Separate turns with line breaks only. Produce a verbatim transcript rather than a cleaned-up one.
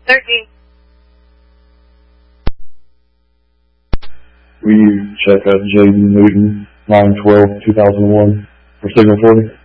thirteen.
Will you check out J D Newton, nine twelve two thousand one, for signal forty?